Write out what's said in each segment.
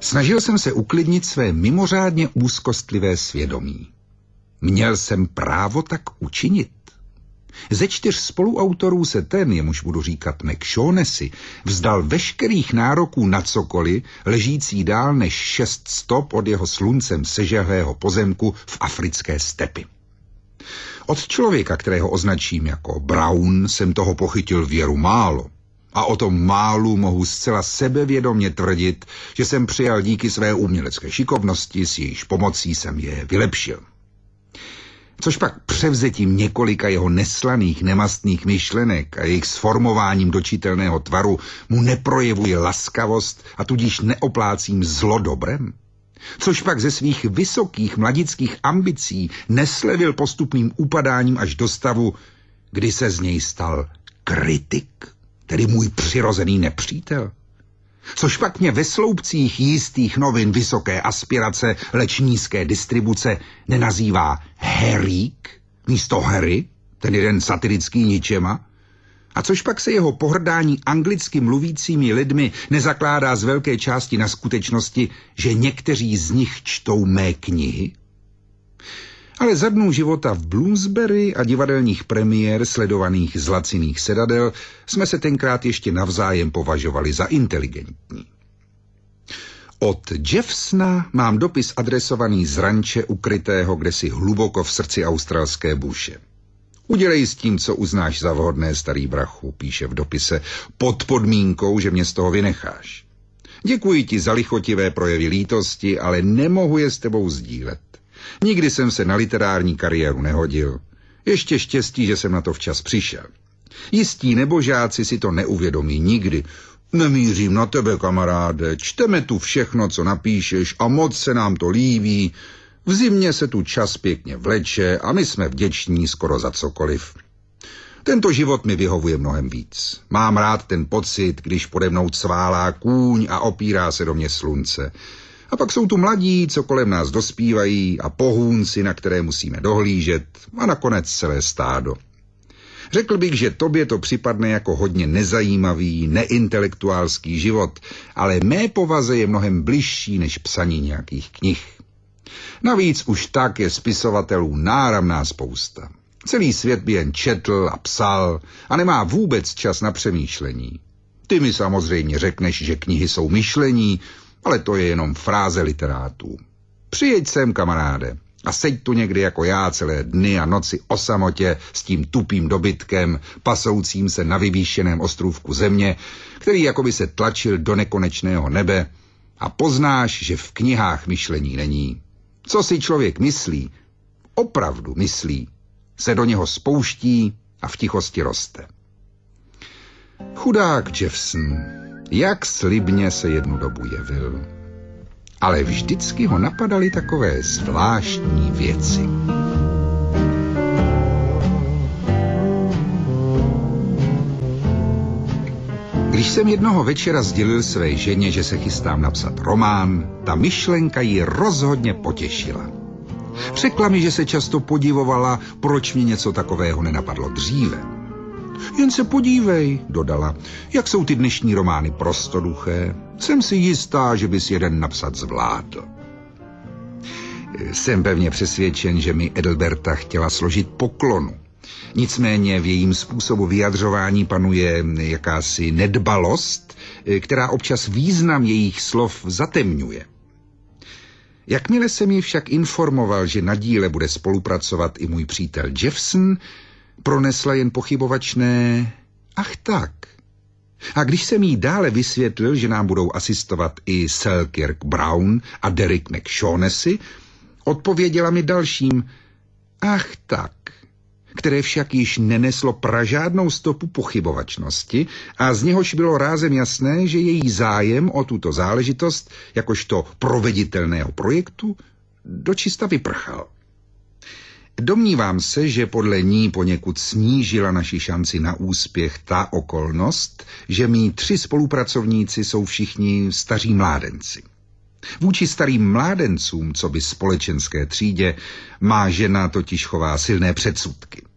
Snažil jsem se uklidnit své mimořádně úzkostlivé svědomí. Měl jsem právo tak učinit. Ze 4 spoluautorů se ten, jemuž budu říkat McShaughnessy, vzdal veškerých nároků na cokoliv, ležící dál než 6 stop od jeho sluncem sežehlého pozemku v africké stepy. Od člověka, kterého označím jako Brown, jsem toho pochytil věru málo. A o tom málu mohu zcela sebevědomě tvrdit, že jsem přijal díky své umělecké šikovnosti, s jejíž pomocí jsem je vylepšil. Což pak převzetím několika jeho neslaných, nemastných myšlenek a jejich sformováním do čitelného tvaru mu neprojevuje laskavost a tudíž neoplácím zlo dobrem? Což pak ze svých vysokých mladických ambicí neslevil postupným upadáním až do stavu, kdy se z něj stal kritik, tedy můj přirozený nepřítel? Což pak mě ve sloupcích jistých novin vysoké aspirace, leč nízké distribuce nenazývá herík místo Harry, ten jeden satirický ničema? A což pak se jeho pohrdání anglicky mluvícími lidmi nezakládá z velké části na skutečnosti, že někteří z nich čtou mé knihy? Ale za dnů života v Bloomsbury a divadelních premiér sledovaných z laciných sedadel jsme se tenkrát ještě navzájem považovali za inteligentní. Od Jeffsona mám dopis adresovaný z ranče ukrytého kdesi hluboko v srdci australské buše. Udělej s tím, co uznáš za vhodné, starý brachu, píše v dopise, pod podmínkou, že mě z toho vynecháš. Děkuji ti za lichotivé projevy lítosti, ale nemohu je s tebou sdílet. Nikdy jsem se na literární kariéru nehodil. Ještě štěstí, že jsem na to včas přišel. Jistí nebožáci si to neuvědomí nikdy. Nemířím na tebe, kamaráde, čteme tu všechno, co napíšeš a moc se nám to líbí. V zimě se tu čas pěkně vleče a my jsme vděční skoro za cokoliv. Tento život mi vyhovuje mnohem víc. Mám rád ten pocit, když pode mnou cválá kůň a opírá se do mě slunce. A pak jsou tu mladí, co kolem nás dospívají a pohůnci, na které musíme dohlížet a nakonec celé stádo. Řekl bych, že tobě to připadne jako hodně nezajímavý, neintelektuálský život, ale mé povaze je mnohem bližší než psaní nějakých knih. Navíc už tak je spisovatelů náramná spousta. Celý svět by jen četl a psal a nemá vůbec čas na přemýšlení. Ty mi samozřejmě řekneš, že knihy jsou myšlení, ale to je jenom fráze literátů. Přijeď sem, kamaráde, a seď tu někdy jako já celé dny a noci o samotě s tím tupým dobytkem, pasoucím se na vyvýšeném ostrůvku země, který jakoby se tlačil do nekonečného nebe, a poznáš, že v knihách myšlení není. Co si člověk myslí, opravdu myslí, se do něho spouští a v tichosti roste. Chudák Jeffson, jak slibně se jednu dobu jevil. Ale vždycky ho napadaly takové zvláštní věci. Když jsem jednoho večera sdělil své ženě, že se chystám napsat román, ta myšlenka ji rozhodně potěšila. Řekla mi, že se často podivovala, proč mě něco takového nenapadlo dříve. Jen se podívej, dodala, jak jsou ty dnešní romány prostoduché. Jsem si jistá, že bys jeden napsat zvládl. Jsem pevně přesvědčen, že mi Edilberta chtěla složit poklonu. Nicméně v jejím způsobu vyjadřování panuje jakási nedbalost, která občas význam jejich slov zatemňuje. Jakmile jsem ji však informoval, že na díle bude spolupracovat i můj přítel Jeffson, pronesla jen pochybovačné ach tak. A když jsem jí dále vysvětlil, že nám budou asistovat i Selkirk Brown a Derek McShaughnessy, odpověděla mi dalším ach tak, které však již neneslo pražádnou stopu pochybovačnosti a z něhož bylo rázem jasné, že její zájem o tuto záležitost, jakožto proveditelného projektu, dočista vyprchal. Domnívám se, že podle ní poněkud snížila naši šanci na úspěch ta okolnost, že mí 3 spolupracovníci jsou všichni staří mládenci. Vůči starým mládencům, co by společenské třídě, má žena totiž chová silné předsudky.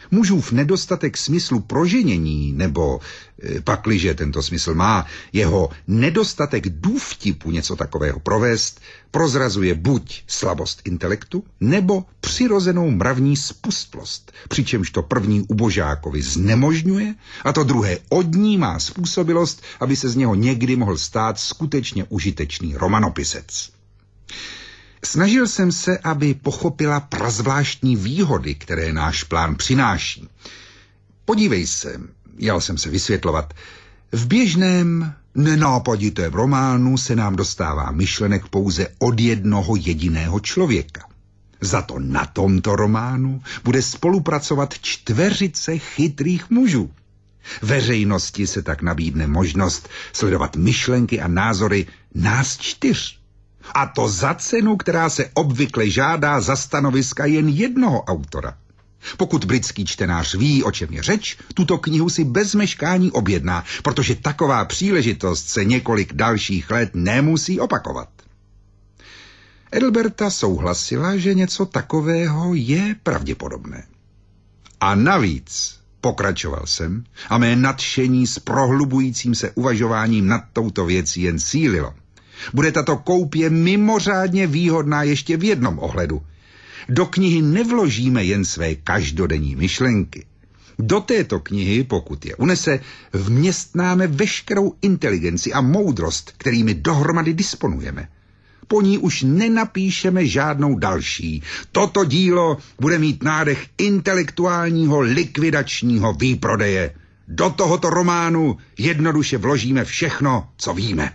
Mužův nedostatek smyslu pro ženění, nebo pakliže tento smysl má, jeho nedostatek důvtipu něco takového provést, prozrazuje buď slabost intelektu, nebo přirozenou mravní spustlost, přičemž to první ubožákovi znemožňuje a to druhé odnímá způsobilost, aby se z něho někdy mohl stát skutečně užitečný romanopisec. Snažil jsem se, aby pochopila prazvláštní výhody, které náš plán přináší. Podívej se, jel jsem se vysvětlovat, v běžném nenápaditém románu se nám dostává myšlenek pouze od jednoho jediného člověka. Za to na tomto románu bude spolupracovat 4 chytrých mužů. Veřejnosti se tak nabídne možnost sledovat myšlenky a názory nás 4. A to za cenu, která se obvykle žádá za stanoviska jen jednoho autora. Pokud britský čtenář ví, o čem je řeč, tuto knihu si bez meškání objedná, protože taková příležitost se několik dalších let nemusí opakovat. Edilberta souhlasila, že něco takového je pravděpodobné. A navíc, pokračoval jsem, a mé nadšení s prohlubujícím se uvažováním nad touto věcí jen sílilo. Bude tato koupě mimořádně výhodná ještě v jednom ohledu. Do knihy nevložíme jen své každodenní myšlenky. Do této knihy, pokud je unese, vměstnáme veškerou inteligenci a moudrost, kterými dohromady disponujeme. Po ní už nenapíšeme žádnou další. Toto dílo bude mít nádech intelektuálního likvidačního výprodeje. Do tohoto románu jednoduše vložíme všechno, co víme.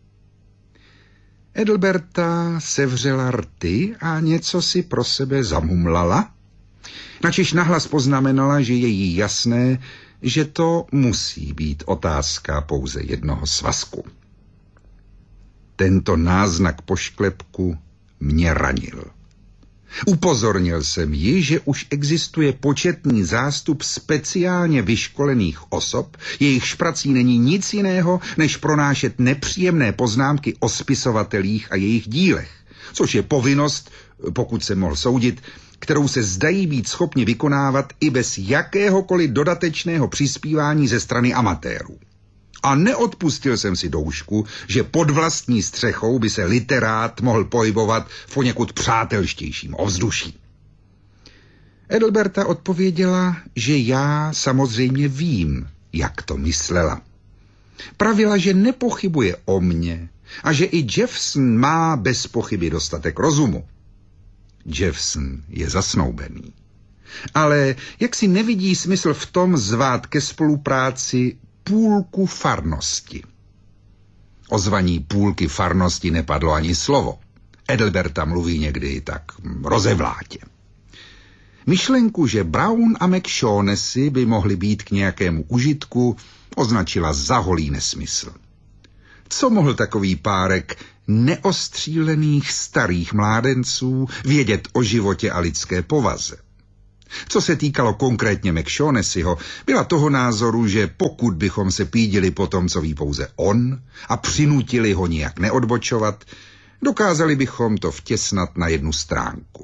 Edilberta sevřela rty a něco si pro sebe zamumlala, načež nahlas poznamenala, že je jí jasné, že to musí být otázka pouze jednoho svazku. Tento náznak pošklepku mě ranil. Upozornil jsem ji, že už existuje početný zástup speciálně vyškolených osob, jejichž prací není nic jiného, než pronášet nepříjemné poznámky o spisovatelích a jejich dílech, což je povinnost, pokud se mohl soudit, kterou se zdají být schopni vykonávat i bez jakéhokoliv dodatečného přispívání ze strany amatérů. A neodpustil jsem si doušku, že pod vlastní střechou by se literát mohl pohybovat v poněkud přátelštějším ovzduší. Edilberta odpověděla, že já samozřejmě vím, jak to myslela. Pravila, že nepochybuje o mně a že i Jeffson má bez pochyby dostatek rozumu. Jeffson je zasnoubený. Ale jak si nevidí smysl v tom zvát ke spolupráci půlku farnosti. O zvaní půlky farnosti nepadlo ani slovo. Edilberta mluví někdy tak rozevlátě. Myšlenku, že Brown a McShaughnessy by mohli být k nějakému užitku, označila za holý nesmysl. Co mohl takový párek neostřílených starých mládenců vědět o životě a lidské povaze? Co se týkalo konkrétně McShaughnessyho, byla toho názoru, že pokud bychom se pídili po tom, co ví pouze on, a přinutili ho nijak neodbočovat, dokázali bychom to vtěsnat na jednu stránku.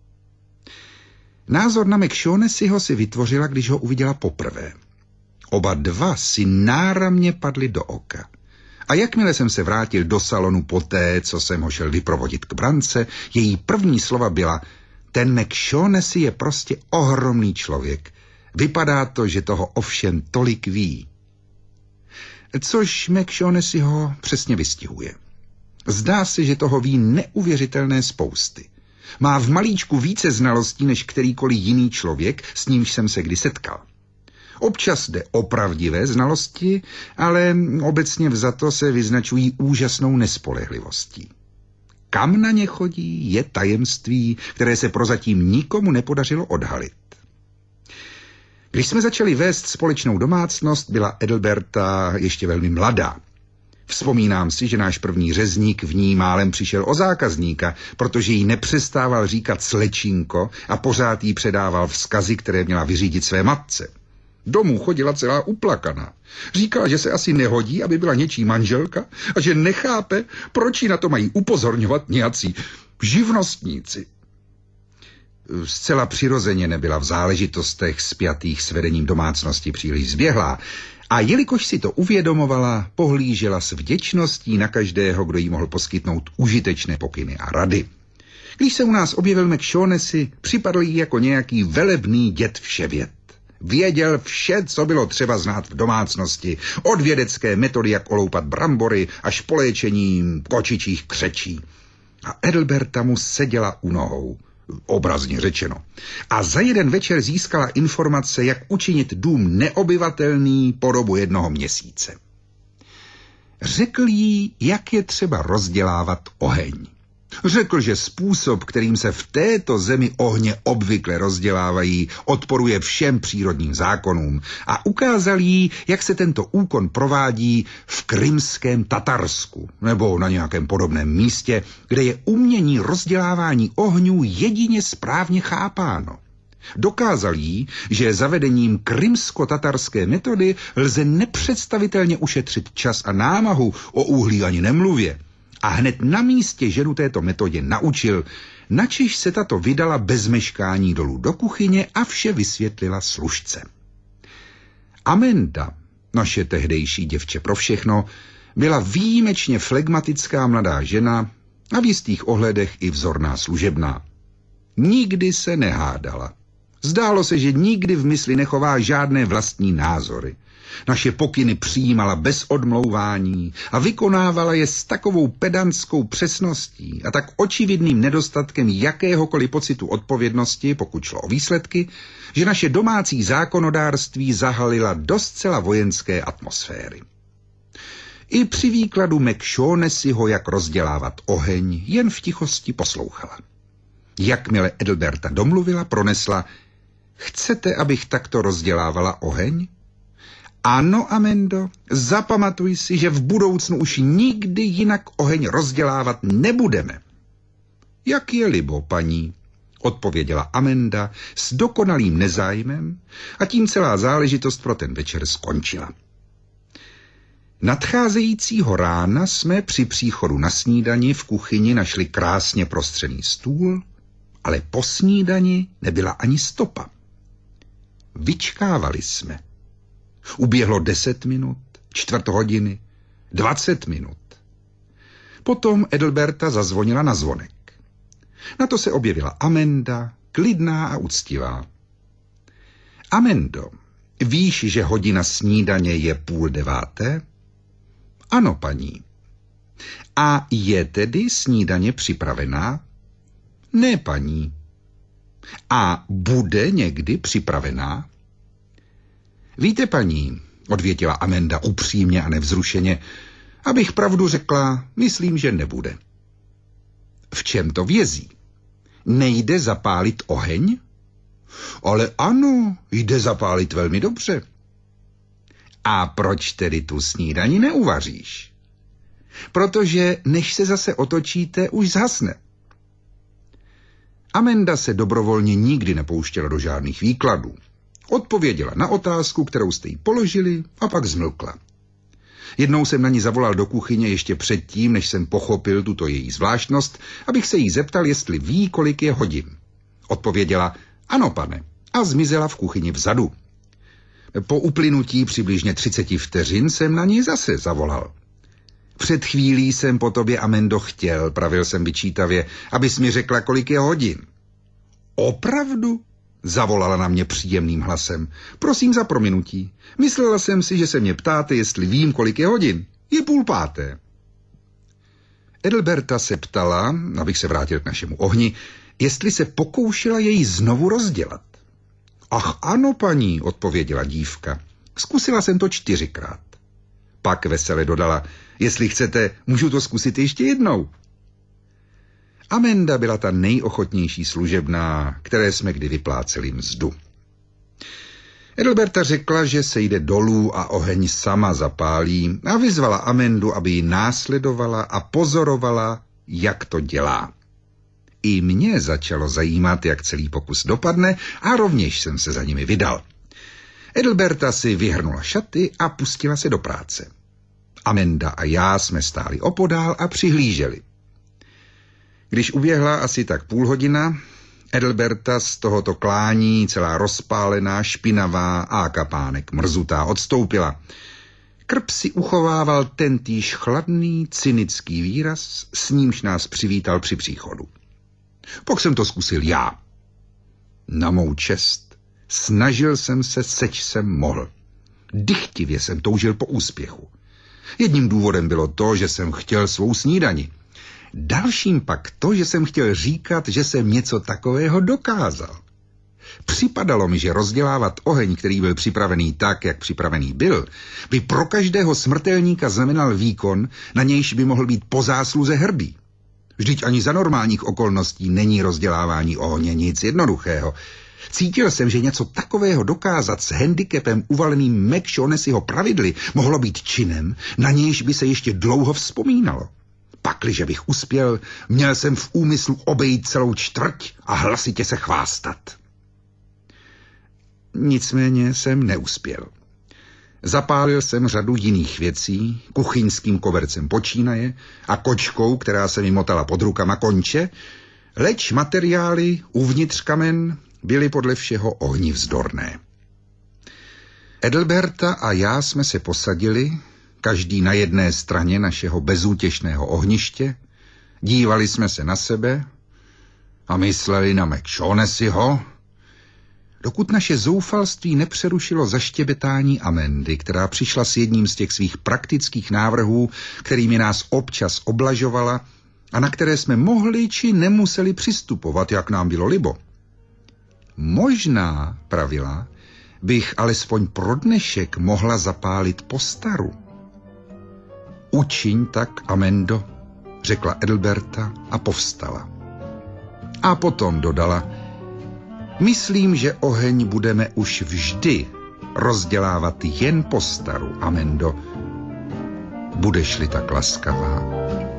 Názor na McShaughnessyho si vytvořila, když ho uviděla poprvé. Oba dva si náramně padli do oka. A jakmile jsem se vrátil do salonu poté, co jsem ho šel vyprovodit k brance, její první slova byla: ten McShaughnessy je prostě ohromný člověk. Vypadá to, že toho ovšem tolik ví. Což McShaughnessy přesně vystihuje. Zdá se, že toho ví neuvěřitelné spousty. Má v malíčku více znalostí než kterýkoliv jiný člověk, s nímž jsem se kdy setkal. Občas jde o pravdivé znalosti, ale obecně vzato se vyznačují úžasnou nespolehlivostí. Kam na ně chodí, je tajemství, které se prozatím nikomu nepodařilo odhalit. Když jsme začali vést společnou domácnost, byla Edilberta ještě velmi mladá. Vzpomínám si, že náš první řezník v ní málem přišel o zákazníka, protože jí nepřestával říkat slečinko a pořád jí předával vzkazy, které měla vyřídit své matce. Domů chodila celá uplakaná. Říkala, že se asi nehodí, aby byla něčí manželka a že nechápe, proč ji na to mají upozorňovat nějací živnostníci. Zcela přirozeně nebyla v záležitostech spjatých s vedením domácnosti příliš zběhlá a jelikož si to uvědomovala, pohlížela s vděčností na každého, kdo jí mohl poskytnout užitečné pokyny a rady. Když se u nás objevil McShaughnessy, připadl jí jako nějaký velebný děd vševěd. Věděl vše, co bylo třeba znát v domácnosti, od vědecké metody, jak oloupat brambory, až po léčení kočičích křečí. A Ethelberta mu seděla u nohou, obrazně řečeno. A za jeden večer získala informace, jak učinit dům neobyvatelný po dobu 1 měsíce. Řekl jí, jak je třeba rozdělávat oheň. Řekl, že způsob, kterým se v této zemi ohně obvykle rozdělávají, odporuje všem přírodním zákonům a ukázal jí, jak se tento úkon provádí v krymském Tatarsku nebo na nějakém podobném místě, kde je umění rozdělávání ohňů jedině správně chápáno. Dokázal jí, že zavedením krymsko-tatarské metody lze nepředstavitelně ušetřit čas a námahu, o uhlí ani nemluvě. A hned na místě ženu této metodě naučil, načež se tato vydala bez meškání dolů do kuchyně a vše vysvětlila služce. Amenda, naše tehdejší děvče pro všechno, byla výjimečně flegmatická mladá žena a v jistých ohledech i vzorná služebná. Nikdy se nehádala. Zdálo se, že nikdy v mysli nechová žádné vlastní názory. Naše pokyny přijímala bez odmlouvání a vykonávala je s takovou pedantskou přesností a tak očividným nedostatkem jakéhokoliv pocitu odpovědnosti, pokud šlo o výsledky, že naše domácí zákonodárství zahalila do zcela vojenské atmosféry. I při výkladu McShaughnessyho, jak rozdělávat oheň, jen v tichosti poslouchala. Jakmile Ethelberta domluvila, pronesla: Chcete, abych takto rozdělávala oheň? Ano, Amendo, zapamatuj si, že v budoucnu už nikdy jinak oheň rozdělávat nebudeme. Jak je libo, paní, odpověděla Amenda s dokonalým nezájmem a tím celá záležitost pro ten večer skončila. Nadcházejícího rána jsme při příchodu na snídani v kuchyni našli krásně prostřený stůl, ale po snídani nebyla ani stopa. Vyčkávali jsme. Uběhlo 10 minut, 1/4 hodiny, 20 minut. Potom Ethelberta zazvonila na zvonek. Na to se objevila Amenda, klidná a úctivá. Amendo, víš, že hodina snídaně je 8:30? Ano, paní. A je tedy snídaně připravená? Ne, paní. A bude někdy připravená? Víte, paní, odvětila Amenda upřímně a nevzrušeně, abych pravdu řekla, myslím, že nebude. V čem to vězí? Nejde zapálit oheň? Ale ano, jde zapálit velmi dobře. A proč tedy tu snídani neuvaříš? Protože než se zase otočíte, už zhasne. Amenda se dobrovolně nikdy nepouštěla do žádných výkladů. Odpověděla na otázku, kterou jste jí položili, a pak zmlkla. Jednou jsem na ní zavolal do kuchyně ještě předtím, než jsem pochopil tuto její zvláštnost, abych se jí zeptal, jestli ví, kolik je hodin. Odpověděla: Ano, pane, a zmizela v kuchyni vzadu. Po uplynutí přibližně 30 vteřin jsem na ní zase zavolal. Před chvílí jsem po tobě, Amendo, chtěl, pravil jsem vyčítavě, abys mi řekla, kolik je hodin. Opravdu? Zavolala na mě příjemným hlasem. Prosím za prominutí. Myslela jsem si, že se mě ptáte, jestli vím, kolik je hodin. Je 4:30. Ethelberta se ptala, abych se vrátil k našemu ohni, jestli se pokoušela jej znovu rozdělat. Ach ano, paní, odpověděla dívka. Zkusila jsem to 4krát. Pak vesele dodala: Jestli chcete, můžu to zkusit ještě jednou. Amenda byla ta nejochotnější služebná, které jsme kdy vypláceli mzdu. Ethelberta řekla, že se jde dolů a oheň sama zapálí a vyzvala Amendu, aby ji následovala a pozorovala, jak to dělá. I mě začalo zajímat, jak celý pokus dopadne, a rovněž jsem se za nimi vydal. Ethelberta si vyhrnula šaty a pustila se do práce. Amenda a já jsme stáli opodál a přihlíželi. Když uběhla asi tak 30 minut, Edilberta z tohoto klání, celá rozpálená, špinavá a kapánek mrzutá, odstoupila. Krb si uchovával tentýž chladný, cynický výraz, s nímž nás přivítal při příchodu. Pak jsem to zkusil já. Na mou čest snažil jsem se, seč jsem mohl. Dychtivě jsem toužil po úspěchu. Jedním důvodem bylo to, že jsem chtěl svou snídani. Dalším pak to, že jsem chtěl říkat, že jsem něco takového dokázal. Připadalo mi, že rozdělávat oheň, který byl připravený tak, jak připravený byl, by pro každého smrtelníka znamenal výkon, na nějž by mohl být po zásluze hrdý. Vždyť ani za normálních okolností není rozdělávání ohně nic jednoduchého. Cítil jsem, že něco takového dokázat s handicapem uvaleným McShaughnessyho pravidly mohlo být činem, na nějž by se ještě dlouho vzpomínalo. Pakliže bych uspěl, měl jsem v úmyslu obejít celou čtvrť a hlasitě se chvástat. Nicméně jsem neuspěl. Zapálil jsem řadu jiných věcí, kuchyňským kobercem počínaje a kočkou, která se mi motala pod rukama, konče, leč materiály uvnitř kamen byly podle všeho ohnivzdorné. Edilberta a já jsme se posadili, každý na jedné straně našeho bezútěšného ohniště, dívali jsme se na sebe a mysleli na McShaughnessyho, dokud naše zoufalství nepřerušilo zaštěbetání Amendy, která přišla s jedním z těch svých praktických návrhů, kterými nás občas oblažovala a na které jsme mohli či nemuseli přistupovat, jak nám bylo libo. Možná, pravila, bych alespoň pro dnešek mohla zapálit postaru. Učiň tak, Amendo, řekla Edilberta a povstala. A potom dodala, myslím, že oheň budeme už vždy rozdělávat jen postaru, Amendo. Budeš-li tak laskavá.